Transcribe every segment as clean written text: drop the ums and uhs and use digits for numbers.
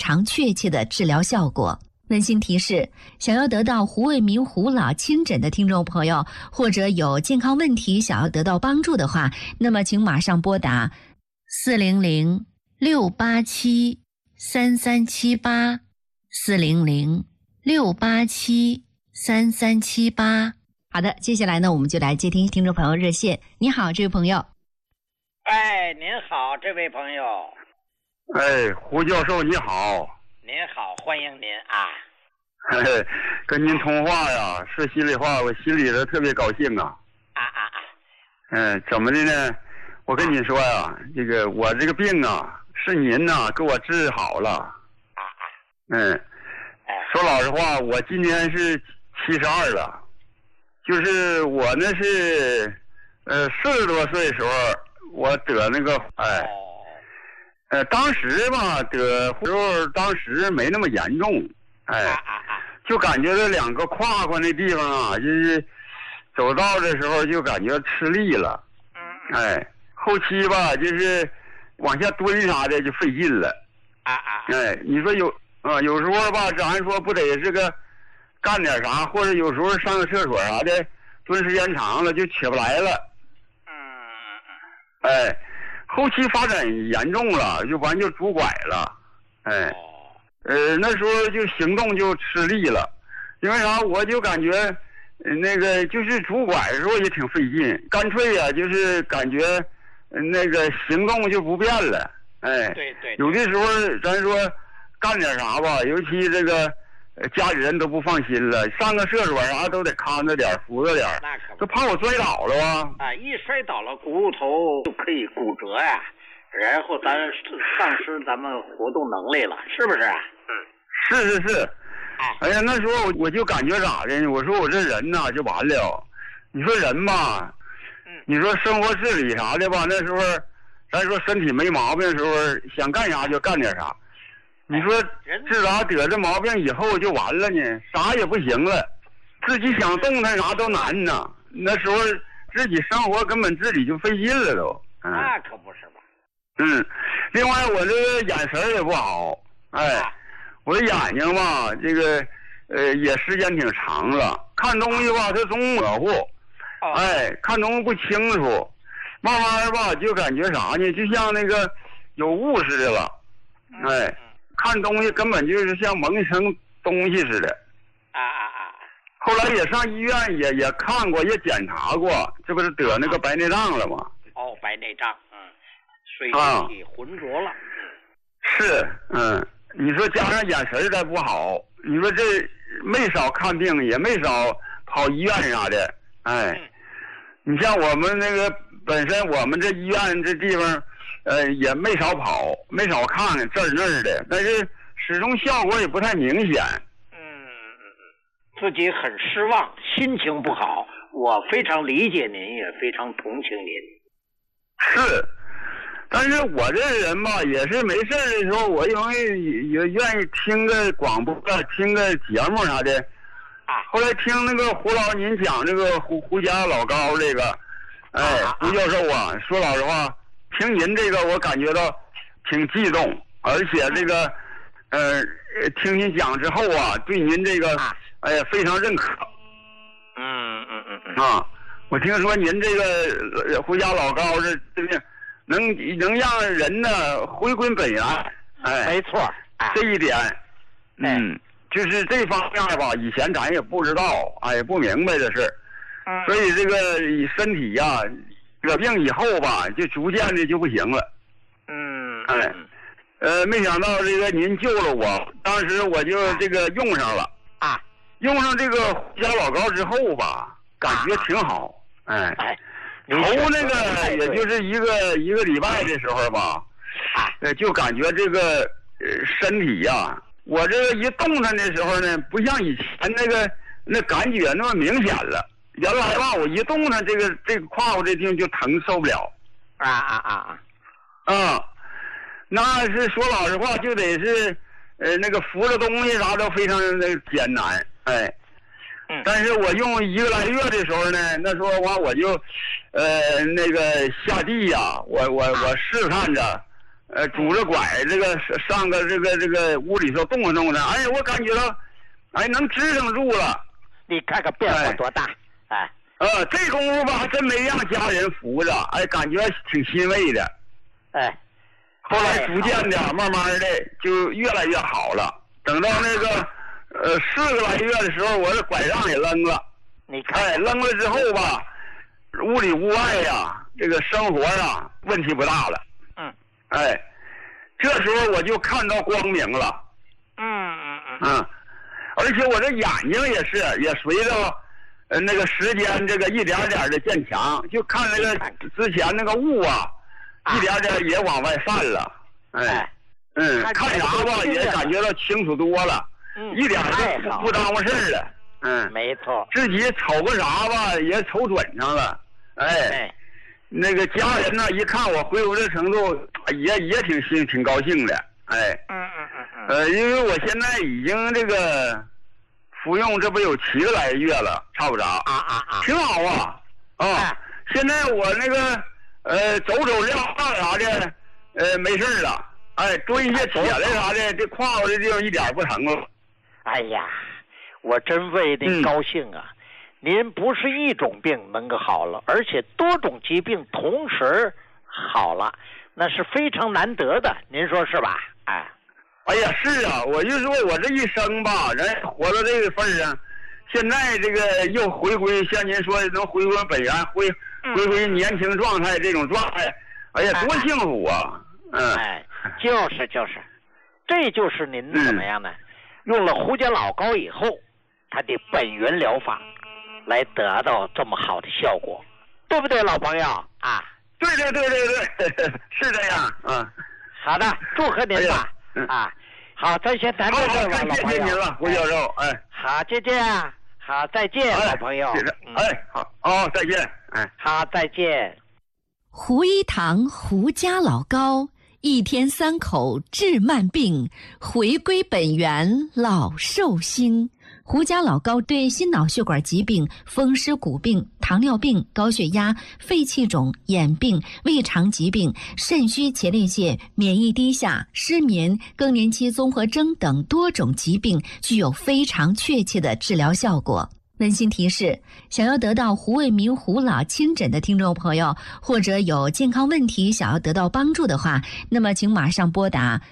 常确切的治疗效果。温馨提示：想要得到胡卫民胡老亲诊的听众朋友，或者有健康问题想要得到帮助的话，那么请马上拨打400-687-3378，400-687-3378。好的，接下来呢，我们就来接听众朋友热线。你好，这位朋友。 哎，您好，这位朋友。 哎，胡教授你好。 您好，欢迎您啊。 跟您通话呀，说心里话，我心里头特别高兴啊。怎么的呢？我跟你说呀，我这个病啊，是您呐给我治好了。说老实话，我今年是72了，就是我那是40多岁的时候，我得那个当时吧得时候，当时没那么严重，就感觉这两个胯那地方啊，就是走道的时候就感觉吃力了，后期吧就是往下蹲啥的就费劲了，你说有时候吧，咱说不得这个干点啥，或者有时候上个厕所啥的，蹲时间长了就起不来了，后期发展严重了，就完就拄拐了，那时候就行动就吃力了，因为啥？我就感觉，那个就是拄拐的时候也挺费劲，干脆呀，就是感觉，那个行动就不便了， 对， 有的时候咱说干点啥吧，尤其这个家里人都不放心了，上个厕所啥都得看着点，扶着点， 那可不， 都怕我摔倒了啊！ 一摔倒了，骨头就可以骨折呀，然后咱丧失咱们活动能力了，是不是？ 是。哎呀，那时候我就感觉咋的？我说我这人呐就完了。你说人吧，你说生活自理啥的吧，那时候咱说身体没毛病的时候，想干啥就干点啥。你说自打得这毛病以后就完了呢，啥也不行了，自己想动弹啥都难呐。那时候自己生活根本自理就费劲了都。 那可不是吧？ 另外我这个眼神也不好，我的眼睛吧，这个也时间挺长了，看东西吧它总模糊，看东西不清楚，慢慢吧就感觉啥呢，就像那个有雾似的了，看东西根本就是像蒙一层东西似的。后来也上医院也看过，也检查过，这不是得那个白内障了吗？ 白内障，水晶体浑浊了。 是，你说加上眼神再不好，你说这没少看病，也没少跑医院啥的，你像我们那个本身我们这医院这地方。也没少跑，没少看这儿那儿的，但是始终效果也不太明显。 自己很失望，心情不好。我非常理解您，也非常同情您。 是，但是我这人吧，也是没事的时候，我也愿意听个广播，听个节目啥的。后来听那个胡老您讲这个胡家老高这个，胡教授啊，说老实话。听您这个，我感觉到挺激动，而且这个，听您讲之后啊，对您这个，非常认可。我听说您这个胡家老高这个能让人呢回归本源， 没错， 这一点，就是这方面吧，以前咱也不知道，也不明白的事，所以这个身体呀。得病以后吧，就逐渐的就不行了。没想到这个您救了我，当时我就这个用上了用上这个胡家老高之后吧，感觉挺好。头那个也就是一个礼拜的时候吧，就感觉这个身体呀，我这个一动弹的时候呢，不像以前那感觉那么明显了。原来吧，我一动呢，这个胯骨这地方就疼，受不了。那是说老实话，就得是那个扶着东西啥都非常的艰难，但是我用1个来月的时候呢，那时候我就那个下地呀，我试探着拄着拐这个上个这个屋里头动动的，哎，我感觉到，哎，能支撑住了。 你看看变化多大，哎。 这功夫吧，还真没让家人扶着，哎，感觉挺欣慰的。 哎， 后来逐渐的，慢慢的就越来越好了。等到那个4个来月的时候，我这拐杖也扔了。 你看， 哎，扔了之后吧，屋里屋外呀，这个生活啊，问题不大了。哎，这时候我就看到光明了。而且我这眼睛也随着那个时间这个一点点的渐强，就看那个之前那个雾啊，一点点也往外散了。看啥吧也感觉到清楚多了，一点都不耽误事儿了。 没错， 自己瞅个啥吧也瞅准上了。哎，那个家人呢一看我恢复这程度，也挺高兴的。哎，因为我现在已经这个服用这不有7个来月了，差不着。挺好啊。现在我那个走撂啥的，没事了。哎，蹲一些铁的啥的，这胯子的地方一点不疼了。 哎呀，我真为您高兴啊！您不是一种病能够好了，而且多种疾病同时好了，那是非常难得的，您说是吧？ 哎呀，是啊，我就说我这一生吧，人活到这个份上，现在这个又回归，像您说能回归本源，回归年轻状态这种状态，哎呀，多幸福啊！ 就是，这就是您怎么样呢？用了胡椒老膏以后，它的本源疗法，来得到这么好的效果，对不对，老朋友啊？ 对，是这样。 好的，祝贺您吧。好，咱先谈到这儿吧，老朋友。 谢谢您了，胡教授。 好，再见。好，再见，老朋友。 好，再见。 好，再见。 胡一堂胡家老膏，1天3口治慢病，回归本源老寿星。胡家老膏对心脑血管疾病、风湿骨病、糖尿病、高血压、肺气肿、眼病、胃肠疾病、肾虚前列腺、免疫低下、失眠、更年期综合征等多种疾病具有非常确切的治疗效果。温馨提示：想要得到胡卫民胡老亲诊的听众朋友，或者有健康问题想要得到帮助的话，那么请马上拨打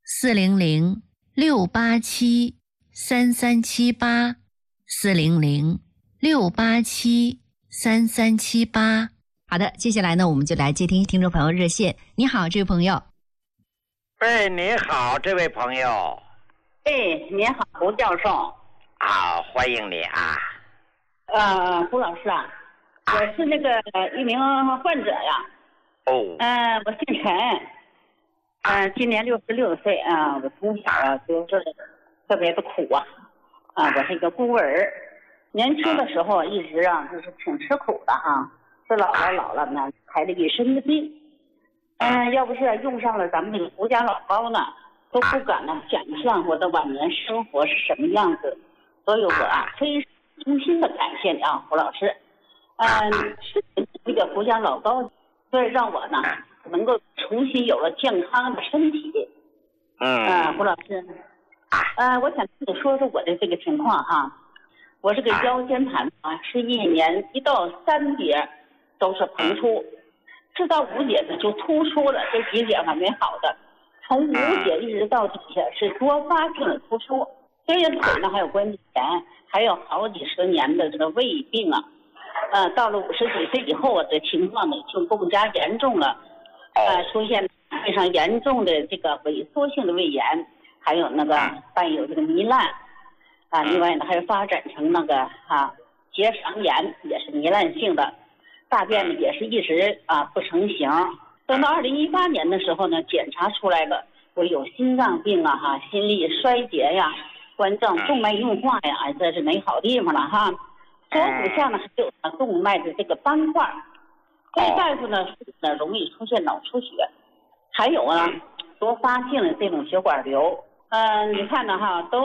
400-687-3378，400-687-3378。好的，接下来呢，我们就来接听听众朋友热线。你好，这位朋友。 你好，这位朋友。 你好，胡教授。 欢迎你啊。 胡老师啊，我是那个一名患者呀。我姓陈，今年66岁啊。我从小啊就是特别的苦啊。我是一个孤儿，年轻的时候一直啊就是挺吃苦的哈，是老了呢，害了一身的病。要不是用上了咱们这个胡家老膏呢，都不敢呢想象我的晚年生活是什么样子。所以我非常衷心的感谢你啊，胡老师。是这个胡家老膏，所以让我呢能够重新有了健康的身体。胡老师，我想跟你说说我的这个情况哈。我这个腰间盘是1年1到3节都是膨出，4到5节呢就突出了，这几节还没好的，从5节一直到底下是多发性的突出。这些腿呢还有关节炎，还有好几十年的这个胃病啊。到了50几岁以后，这情况呢就更加严重了。出现非常严重的这个萎缩性的胃炎，还有那个伴有这个糜烂。另外呢还有发展成那个结肠炎，也是糜烂性的。大便呢也是一直不成形。等到2018年的时候呢，检查出来了我有心脏病心力衰竭呀，关张动脉硬化呀，这是没好地方了哈。左骨下呢还有动脉的这个斑块，所以大夫呢容易出现脑出血，还有多发性的这种血管瘤。你看呢都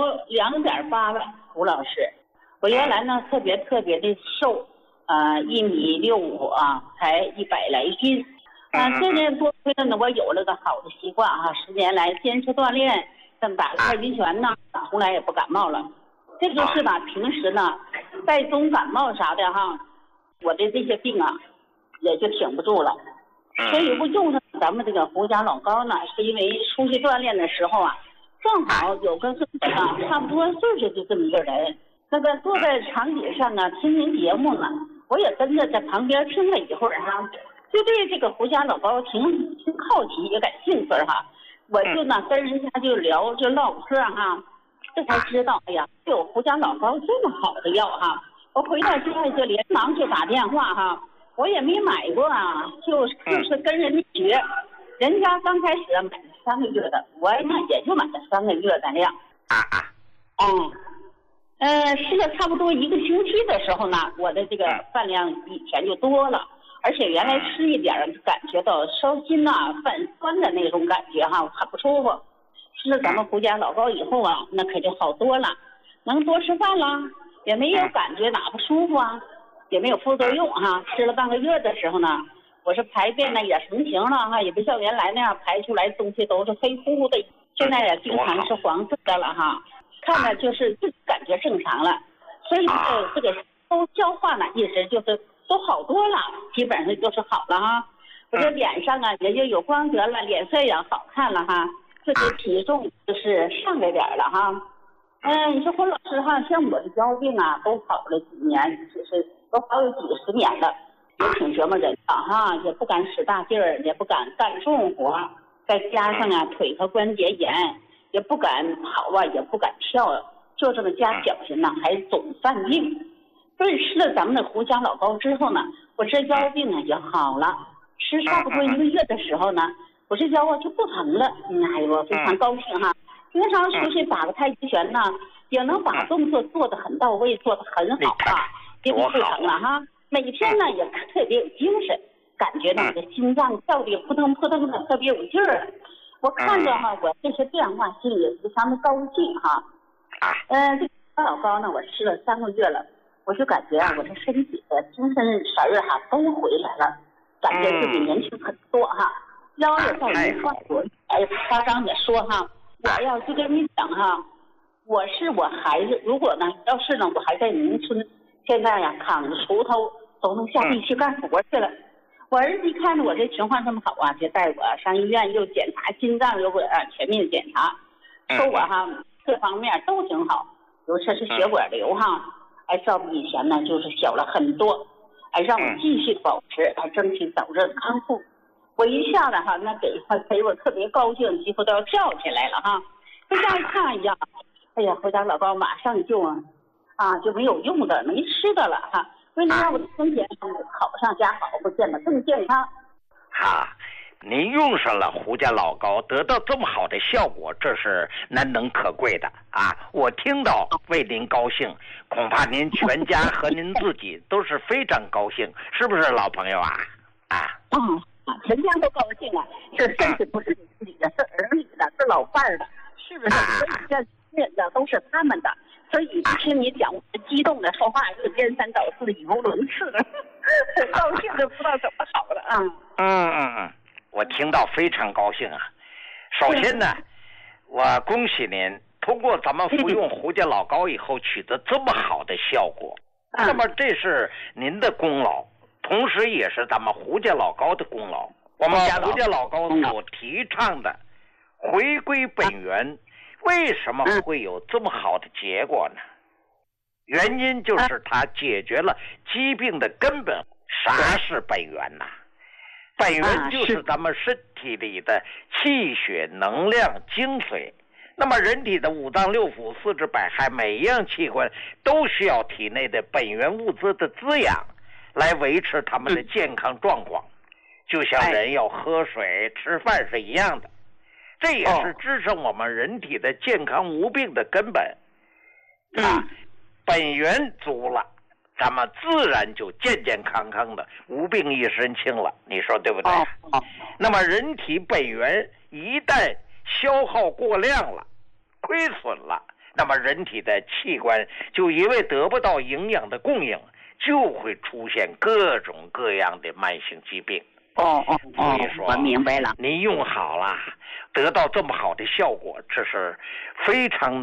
2.8了。胡老师，我原来呢特别的瘦，1.65米才100来斤。 这年多亏了呢，我有了个好的习惯啊，10年来坚持锻炼，这么打太极拳呢，从来也不感冒了。这就是呢，平时呢带重感冒啥的哈，我的这些病啊也就挺不住了。所以我用上咱们这个胡家老高呢，是因为出去锻炼的时候啊，正好有个跟我呢差不多岁数就这么一个人，那个坐在长椅上呢听您节目呢，我也跟着在旁边听了一会儿哈，就对这个胡家老高挺好奇也感兴趣哈，我就呢跟人家就聊就唠嗑哈，这才知道哎呀，有胡家老高这么好的药哈，我回到家就连忙就打电话哈。我也没买过啊，就是跟人家学，人家刚开始买3个月的，我呢也就买了3个月的量。吃了差不多1个星期的时候呢，我的这个饭量以前就多了，而且原来吃一点感觉到烧心呐、泛酸的那种感觉哈，很不舒服。吃了咱们胡家老高以后啊，那可就好多了，能多吃饭了，也没有感觉哪不舒服啊。也没有副作用哈，吃了半个月的时候呢，我是排便呢也成型了哈，也不像原来那样排出来东西都是黑乎乎的，现在也经常是黄色的了哈，看着就是感觉正常了，所以这个都消化呢一直就是都好多了，基本上就是好了哈。我这脸上啊也就有光泽了，脸色也好看了哈，这个体重就是上来点了哈。你说胡老师哈，像我的腰病啊都好了几年，就是都好有几10年了，也挺折磨人的哈，也不敢使大劲儿，也不敢干重活，再加上啊腿和关节炎，也不敢跑啊，也不敢跳，就这么加小心呢，还总犯病。所以吃了咱们的胡家老高之后呢，我这腰病啊也好了，吃差不多1个月的时候呢，我这腰啊就不疼了。哎呦，我非常高兴哈。平常出去打个太极拳呢，也能把动作做得很到位，做得很好啊，也不疼了哈。每天呢也特别有精神，感觉到这心脏跳得扑腾扑腾的，特别有劲儿。我看着哈，我这些变化心里也非常的高兴哈。这个老高呢，我吃了3个月了，我就感觉啊，我这身体的精神神儿哈都回来了，感觉自己年轻很多哈，腰也在一块。我夸张的说哈。我要就跟你讲哈，我孩子，如果呢，要是呢，我还在农村，现在呀，扛着锄头都能下地去干活去了。我儿子一看着我这情况这么好啊，就带我上医院又检查心脏，又全面检查，说我哈各方面都挺好，尤其是血管瘤哈，照比以前呢就是小了很多，让我继续保持，争取早日康复。我一下子哈，那给我特别高兴，几乎都要跳起来了哈。回家一看呀，哎呀，回家老高马上就没有用的，没吃的了哈。为了让我的身体好上加好，不见得更健康。 您用上了胡家老高，得到这么好的效果，这是难能可贵的啊！我听到为您高兴，恐怕您全家和您自己都是非常高兴，是不是老朋友啊？ 全家都高兴啊！这身体不是你自己的，是儿女的，是老伴儿的，是不是？所以这人的都是他们的。所以听你讲，我激动的说话是颠三倒四、语无伦次的，高兴的不知道怎么好了我听到非常高兴啊！首先呢，我恭喜您通过咱们服用胡家老高以后取得这么好的效果，那么这是您的功劳。同时也是咱们胡家老高的功劳。我们胡家老高所提倡的回归本源，为什么会有这么好的结果呢？原因就是它解决了疾病的根本。啥是本源呢？本源就是咱们身体里的气血、能量、精髓。那么人体的5脏6腑、4肢百骸，每一样器官都需要体内的本源物质的滋养，来维持他们的健康状况，就像人要喝水、吃饭是一样的。这也是支撑我们人体的健康无病的根本。本源足了，咱们自然就健健康康的，无病一身轻了。你说对不对？那么人体本源一旦消耗过量了、亏损了，那么人体的器官就因为得不到营养的供应，就会出现各种各样的慢性疾病所以说我明白了。 您用好了，得到这么好的效果，这是非常